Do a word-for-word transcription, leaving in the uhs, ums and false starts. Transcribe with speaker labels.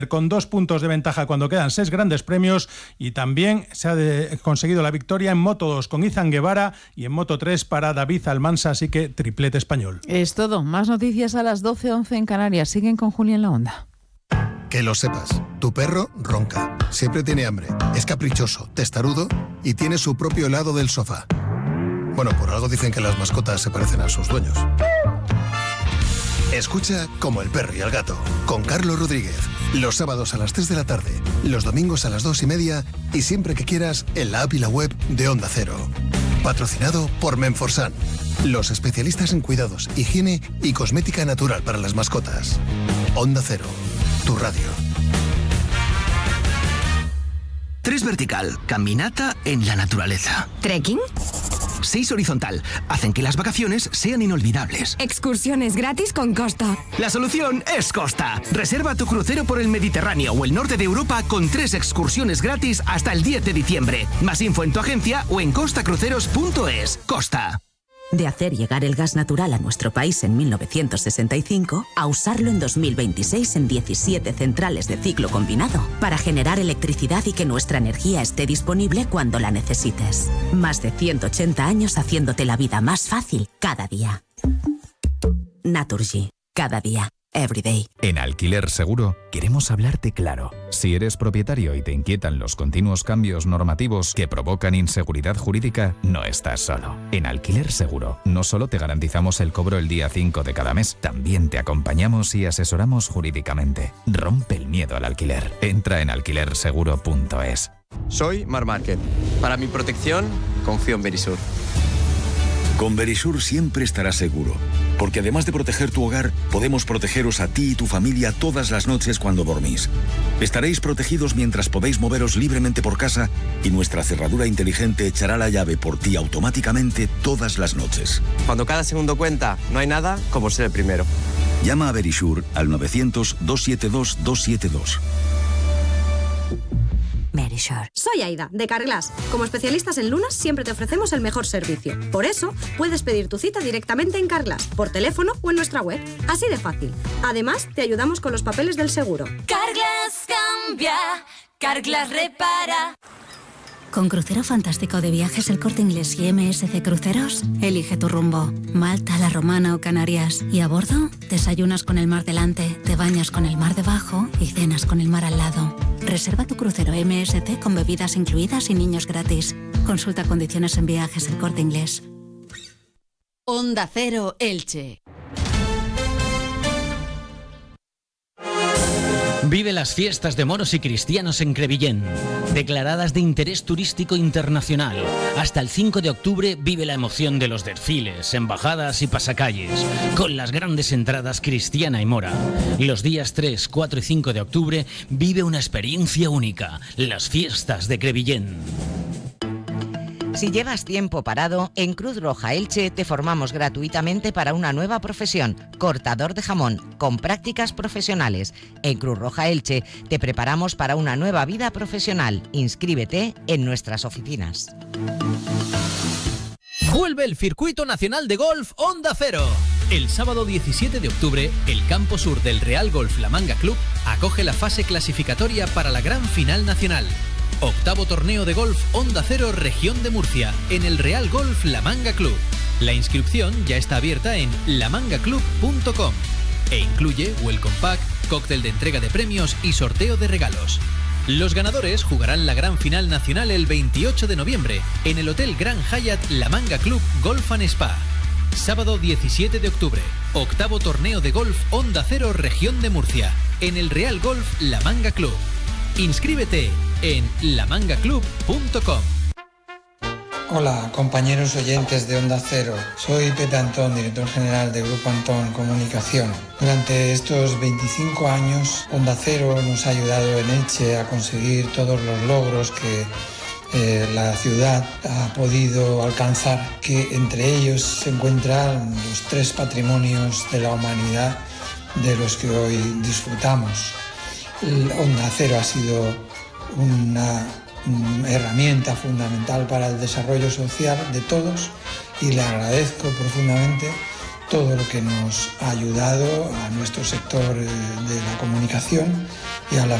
Speaker 1: con dos puntos de ventaja cuando quedan seis grandes premios, y también se ha de, conseguido la victoria en Moto dos con Izan Guevara y en Moto tres para David Almansa, así que triplete español.
Speaker 2: Es todo. Más noticias a las doce once en Canarias. Siguen con Julia en la Onda.
Speaker 3: Que lo sepas, tu perro ronca, siempre tiene hambre, es caprichoso, testarudo y tiene su propio lado del sofá. Bueno, por algo dicen que las mascotas se parecen a sus dueños. Escucha Como el perro y el gato, con Carlos Rodríguez, los sábados a las tres de la tarde, los domingos a las dos y media y siempre que quieras en la app y la web de Onda Cero. Patrocinado por Menforsan, los especialistas en cuidados, higiene y cosmética natural para las mascotas. Onda Cero, tu radio.
Speaker 4: Tres vertical, caminata en la naturaleza.
Speaker 5: ¿Trekking?
Speaker 4: Seis horizontal, hacen que las vacaciones sean inolvidables.
Speaker 5: Excursiones gratis con Costa.
Speaker 4: La solución es Costa. Reserva tu crucero por el Mediterráneo o el norte de Europa con tres excursiones gratis hasta el diez de diciembre. Más info en tu agencia o en costa cruceros punto es. Costa.
Speaker 6: De hacer llegar el gas natural a nuestro país en mil novecientos sesenta y cinco a usarlo en dos mil veintiséis en diecisiete centrales de ciclo combinado para generar electricidad y que nuestra energía esté disponible cuando la necesites. Más de ciento ochenta años haciéndote la vida más fácil cada día. Naturgy. Cada día. Everyday.
Speaker 7: En Alquiler Seguro queremos hablarte claro. Si eres propietario y te inquietan los continuos cambios normativos que provocan inseguridad jurídica, no estás solo. En Alquiler Seguro no solo te garantizamos el cobro el día cinco de cada mes, también te acompañamos y asesoramos jurídicamente. Rompe el miedo al alquiler. Entra en alquiler seguro punto es.
Speaker 8: Soy Mar Márquez. Para mi protección, confío en Verisur.
Speaker 9: Con Verisur siempre estarás seguro, porque además de proteger tu hogar, podemos protegeros a ti y tu familia todas las noches cuando dormís. Estaréis protegidos mientras podéis moveros libremente por casa y nuestra cerradura inteligente echará la llave por ti automáticamente todas las noches.
Speaker 8: Cuando cada segundo cuenta, no hay nada como ser el primero.
Speaker 9: Llama a Verisur al novecientos, doscientos setenta y dos, doscientos setenta y dos.
Speaker 6: Verisur.
Speaker 10: Soy Aida, de Carglass. Como especialistas en lunas, siempre te ofrecemos el mejor servicio. Por eso, puedes pedir tu cita directamente en Carglass, por teléfono o en nuestra web. Así de fácil. Además, te ayudamos con los papeles del seguro.
Speaker 11: Carglass cambia, Carglass repara.
Speaker 12: Con Crucero Fantástico de Viajes El Corte Inglés y M S C Cruceros, elige tu rumbo. Malta, La Romana o Canarias. Y a bordo, desayunas con el mar delante, te bañas con el mar debajo y cenas con el mar al lado. Reserva tu crucero M S C con bebidas incluidas y niños gratis. Consulta condiciones en Viajes El Corte Inglés.
Speaker 13: Onda Cero Elche.
Speaker 14: Vive las fiestas de moros y cristianos en Crevillén, declaradas de interés turístico internacional. Hasta el cinco de octubre vive la emoción de los desfiles, embajadas y pasacalles, con las grandes entradas cristiana y mora. Los días tres, cuatro y cinco de octubre vive una experiencia única, las fiestas de Crevillén.
Speaker 15: Si llevas tiempo parado, en Cruz Roja Elche te formamos gratuitamente para una nueva profesión, cortador de jamón, con prácticas profesionales. En Cruz Roja Elche te preparamos para una nueva vida profesional. Inscríbete en nuestras oficinas.
Speaker 16: Vuelve el Circuito Nacional de Golf Onda Cero. El sábado diecisiete de octubre, el campo sur del Real Golf La Manga Club acoge la fase clasificatoria para la gran final nacional. Octavo torneo de golf Onda Cero Región de Murcia, en el Real Golf La Manga Club. La inscripción ya está abierta en la manga club punto com e incluye Welcome Pack, cóctel de entrega de premios y sorteo de regalos. Los ganadores jugarán la gran final nacional el veintiocho de noviembre en el Hotel Gran Hyatt La Manga Club Golf and Spa. Sábado diecisiete de octubre, octavo torneo de golf Onda Cero Región de Murcia, en el Real Golf La Manga Club. Inscríbete en la manga club punto com.
Speaker 17: Hola, compañeros oyentes de Onda Cero. Soy Pepe Antón, director general de Grupo Antón Comunicación. Durante estos veinticinco años, Onda Cero nos ha ayudado en Elche a conseguir todos los logros que eh, la ciudad ha podido alcanzar, que entre ellos se encuentran los tres patrimonios de la humanidad de los que hoy disfrutamos. Onda Cero ha sido una herramienta fundamental para el desarrollo social de todos y le agradezco profundamente todo lo que nos ha ayudado a nuestro sector de la comunicación y a la